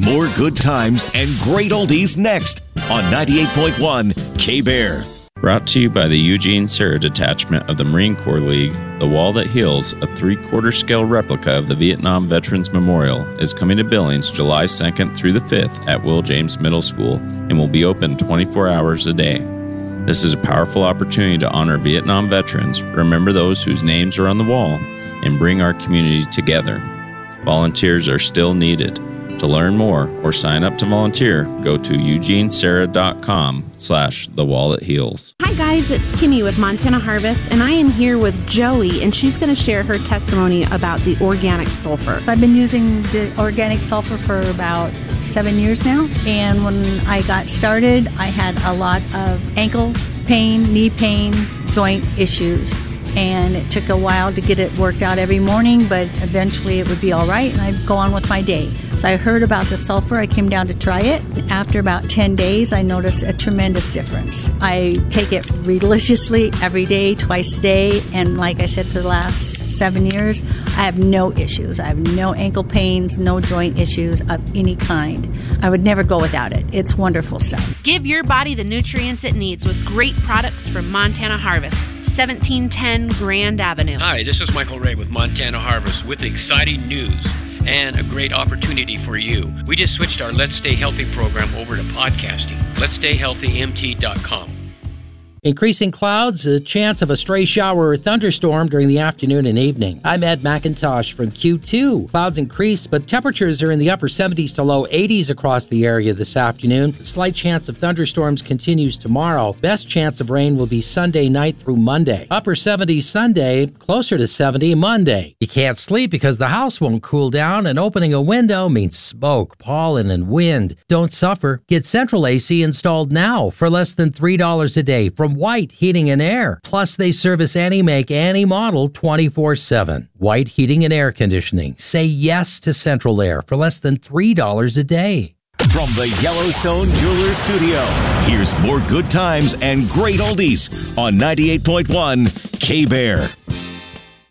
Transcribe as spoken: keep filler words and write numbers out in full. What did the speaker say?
more good times and great oldies next on ninety-eight point one K-Bear. Brought to you by the Eugene Serra Detachment of the Marine Corps League, The Wall That Heals, a three-quarter scale replica of the Vietnam Veterans Memorial, is coming to Billings July second through the fifth at Will James Middle School and will be open twenty-four hours a day. This is a powerful opportunity to honor Vietnam veterans, remember those whose names are on the wall, and bring our community together. Volunteers are still needed. To learn more or sign up to volunteer, go to eugeneserra.com slash the wall that heals. Hi guys, it's Kimmy with Montana Harvest, and I am here with Joey, and she's going to share her testimony about the organic sulfur. I've been using the organic sulfur for about seven years now, and when I got started, I had a lot of ankle pain, knee pain, joint issues. And it took a while to get it worked out every morning, but eventually it would be all right, and I'd go on with my day. So I heard about the sulfur. I came down to try it. After about ten days, I noticed a tremendous difference. I take it religiously every day, twice a day, and like I said, for the last seven years, I have no issues. I have no ankle pains, no joint issues of any kind. I would never go without it. It's wonderful stuff. Give your body the nutrients it needs with great products from Montana Harvest. seventeen ten Grand Avenue. Hi, this is Michael Ray with Montana Harvest with exciting news and a great opportunity for you. We just switched our Let's Stay Healthy program over to podcasting. Let's Stay Healthy M T dot com. Increasing clouds, a chance of a stray shower or thunderstorm during the afternoon and evening. I'm Ed McIntosh from Q two. Clouds increase, but temperatures are in the upper seventies to low eighties across the area this afternoon. A slight chance of thunderstorms continues tomorrow. Best chance of rain will be Sunday night through Monday. Upper seventies Sunday, closer to seventy Monday. You can't sleep because the house won't cool down, and opening a window means smoke, pollen, and wind. Don't suffer. Get Central A C installed now for less than three dollars a day from White Heating and Air. Plus, they service any make, any model twenty-four seven. White Heating and Air Conditioning. Say yes to Central Air for less than three dollars a day. From the Yellowstone Jewelers Studio, here's more good times and great oldies on ninety-eight point one K-Bear.